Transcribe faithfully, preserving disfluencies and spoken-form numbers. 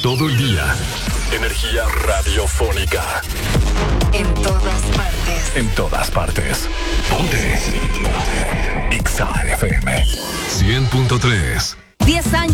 todo el día. Energía radiofónica. En todas partes. En todas partes. Ponte. X A F M cien punto tres. diez años